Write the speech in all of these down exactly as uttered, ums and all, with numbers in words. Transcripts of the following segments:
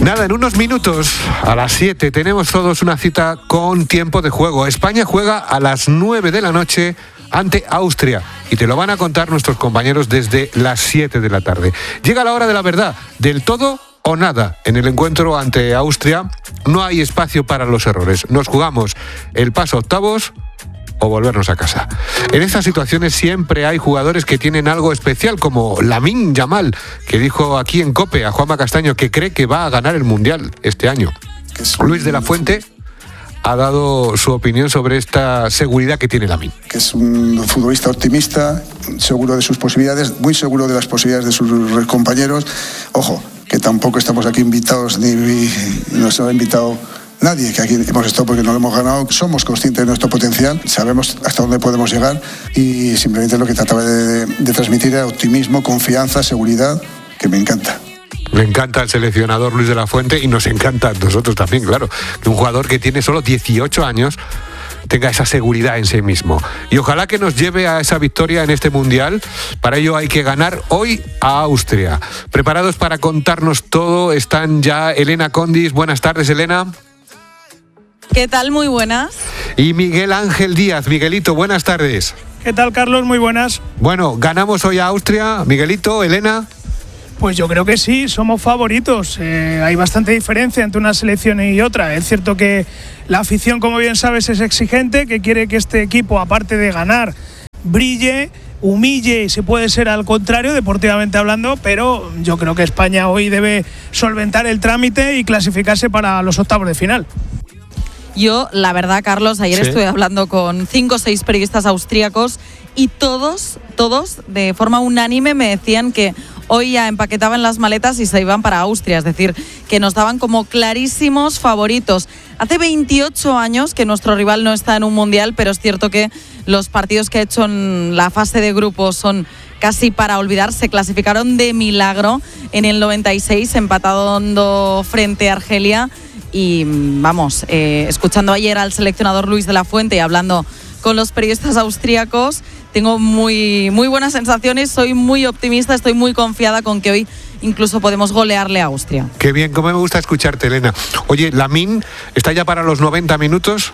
Nada, en unos minutos, a las siete, tenemos todos una cita con tiempo de juego. España juega a las nueve de la noche ante Austria y te lo van a contar nuestros compañeros desde las siete de la tarde. Llega la hora de la verdad, del todo o nada. En el encuentro ante Austria no hay espacio para los errores. Nos jugamos el paso a octavos o volvernos a casa. En estas situaciones siempre hay jugadores que tienen algo especial, como Lamine Yamal, que dijo aquí en COPE a Juanma Castaño que cree que va a ganar el Mundial este año. Luis de la Fuente ha dado su opinión sobre esta seguridad que tiene Lamine. Que es un futbolista optimista, seguro de sus posibilidades, muy seguro de las posibilidades de sus compañeros. Ojo, que tampoco estamos aquí invitados, ni, ni nos ha invitado nadie, que aquí hemos estado porque no lo hemos ganado. Somos conscientes de nuestro potencial, sabemos hasta dónde podemos llegar y simplemente lo que trataba de, de transmitir era optimismo, confianza, seguridad, que me encanta. Le encanta el seleccionador Luis de la Fuente y nos encanta a nosotros también, claro, que un jugador que tiene solo dieciocho años tenga esa seguridad en sí mismo. Y ojalá que nos lleve a esa victoria en este Mundial. Para ello hay que ganar hoy a Austria. Preparados para contarnos todo están ya Elena Condis. Buenas tardes, Elena. ¿Qué tal? Muy buenas. Y Miguel Ángel Díaz. Miguelito, buenas tardes. ¿Qué tal, Carlos? Muy buenas. Bueno, ¿ganamos hoy a Austria? Miguelito, Elena. Pues yo creo que sí, somos favoritos. Eh, hay bastante diferencia entre una selección y otra. Es cierto que la afición, como bien sabes, es exigente, que quiere que este equipo, aparte de ganar, brille, humille, si puede ser al contrario, deportivamente hablando, pero yo creo que España hoy debe solventar el trámite y clasificarse para los octavos de final. Yo, la verdad, Carlos, ayer ¿Sí? estuve hablando con cinco o seis periodistas austríacos y todos, todos, de forma unánime, me decían que hoy ya empaquetaban las maletas y se iban para Austria, es decir, que nos daban como clarísimos favoritos. Hace veintiocho años que nuestro rival no está en un mundial, pero es cierto que los partidos que ha hecho en la fase de grupos son casi para olvidar. Se clasificaron de milagro en el noventa y seis, empatando frente a Argelia. Y vamos, eh, escuchando ayer al seleccionador Luis de la Fuente y hablando con los periodistas austríacos, tengo muy, muy buenas sensaciones, soy muy optimista, estoy muy confiada con que hoy incluso podemos golearle a Austria. Qué bien, cómo me gusta escucharte, Elena. Oye, Lamine, ¿está ya para los noventa minutos?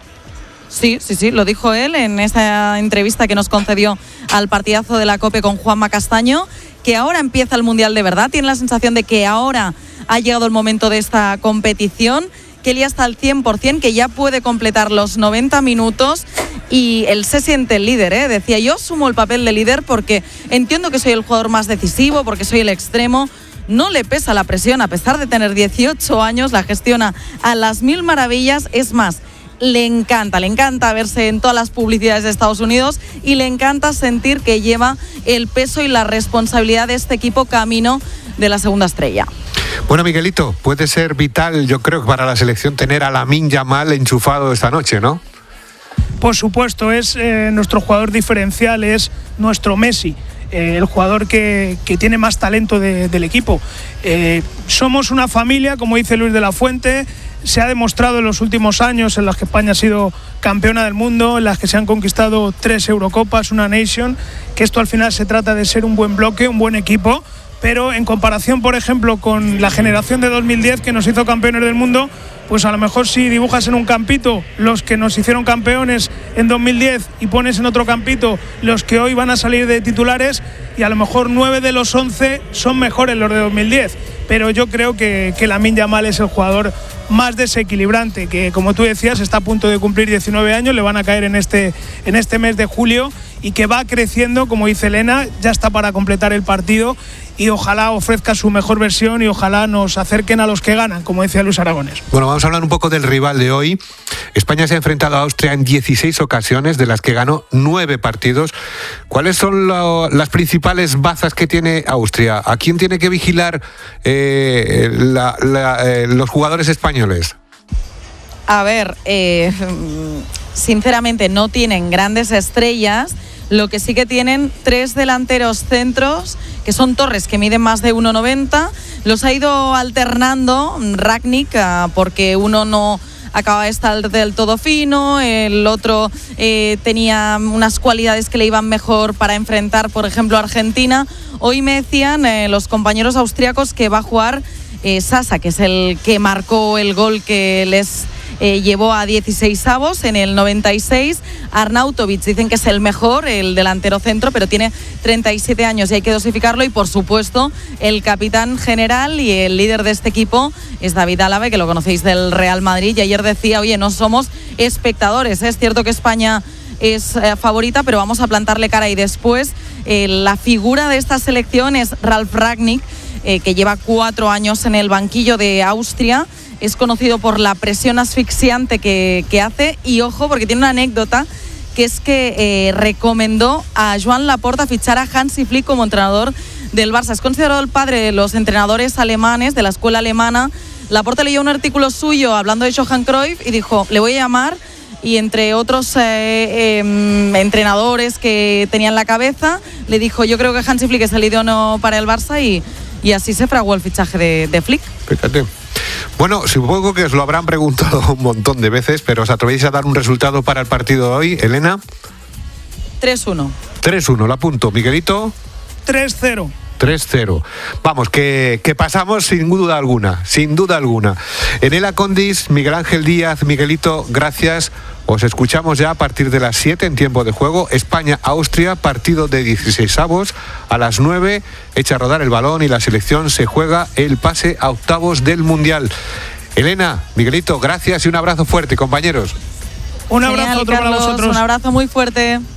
Sí, sí, sí, lo dijo él en esta entrevista que nos concedió al partidazo de la COPE con Juanma Castaño, que ahora empieza el Mundial de verdad, tiene la sensación de que ahora ha llegado el momento de esta competición, que él ya está al cien por ciento, que ya puede completar los noventa minutos y él se siente el líder, ¿eh? Decía, yo asumo el papel de líder porque entiendo que soy el jugador más decisivo, porque soy el extremo. No le pesa la presión, a pesar de tener dieciocho años, la gestiona a las mil maravillas. Es más, le encanta, le encanta verse en todas las publicidades de Estados Unidos y le encanta sentir que lleva el peso y la responsabilidad de este equipo camino de la segunda estrella. Bueno, Miguelito, puede ser vital, yo creo, para la selección tener a Lamine Yamal enchufado esta noche, ¿no? Por supuesto, es eh, nuestro jugador diferencial, es nuestro Messi. Eh, el jugador que, que tiene más talento de, del equipo. Eh, somos una familia, como dice Luis de la Fuente, se ha demostrado en los últimos años en los que España ha sido campeona del mundo, en las que se han conquistado tres Eurocopas, una Nation, que esto al final se trata de ser un buen bloque, un buen equipo, pero en comparación, por ejemplo, con la generación de dos mil diez que nos hizo campeones del mundo, pues a lo mejor si dibujas en un campito los que nos hicieron campeones en dos mil diez y pones en otro campito los que hoy van a salir de titulares, y a lo mejor nueve de los once son mejores los de dos mil diez. Pero yo creo que, que Lamine Yamal es el jugador más desequilibrante, que como tú decías está a punto de cumplir diecinueve años, le van a caer en este, en este mes de julio, y que va creciendo, como dice Elena, ya está para completar el partido y ojalá ofrezca su mejor versión y ojalá nos acerquen a los que ganan, como decía Luis Aragonés. Bueno, vamos a hablar un poco del rival de hoy. España se ha enfrentado a Austria en dieciséis ocasiones, de las que ganó nueve partidos. ¿Cuáles son lo, las principales bazas que tiene Austria? ¿A quién tiene que vigilar eh, la, la, eh, los jugadores españoles? A ver, eh, sinceramente no tienen grandes estrellas. Lo que sí que tienen tres delanteros centros, que son Torres, que miden más de uno noventa. Los ha ido alternando Rangnick, porque uno no acaba de estar del todo fino, el otro eh, tenía unas cualidades que le iban mejor para enfrentar, por ejemplo, a Argentina. Hoy me decían eh, los compañeros austríacos que va a jugar eh, Sasa, que es el que marcó el gol que les eh, llevó a dieciseisavos en el noventa y seis. Arnautovic dicen que es el mejor, el delantero centro, pero tiene treinta y siete años y hay que dosificarlo. Y por supuesto, el capitán general y el líder de este equipo es David Álava, que lo conocéis del Real Madrid, y ayer decía, oye, no somos espectadores, es cierto que España es eh, favorita, pero vamos a plantarle cara. Y después eh, la figura de esta selección es Ralf Rangnick, eh, que lleva cuatro años en el banquillo de Austria. Es conocido por la presión asfixiante que, que hace, y ojo, porque tiene una anécdota, que es que eh, recomendó a Joan Laporta fichar a Hansi Flick como entrenador del Barça. Es considerado el padre de los entrenadores alemanes, de la escuela alemana. Laporta leyó un artículo suyo hablando de Johan Cruyff y dijo, le voy a llamar, y entre otros eh, eh, entrenadores que tenía en la cabeza, le dijo, yo creo que Hansi Flick es el idóneo para el Barça, y, y así se fraguó el fichaje de, de Flick. Fíjate. Bueno, supongo que os lo habrán preguntado un montón de veces, pero ¿os atrevéis a dar un resultado para el partido de hoy, Elena? tres uno. tres uno, lo apunto. Miguelito. tres cero. tres cero. Vamos, que, que pasamos sin duda alguna, sin duda alguna. Enela Condis, Miguel Ángel Díaz, Miguelito, gracias. Os escuchamos ya a partir de las siete en tiempo de juego. España-Austria, partido de dieciseisavos. A las nueve echa a rodar el balón y la selección se juega el pase a octavos del Mundial. Elena, Miguelito, gracias y un abrazo fuerte, compañeros. Un abrazo. Genial, otro Carlos, para vosotros. Un abrazo muy fuerte.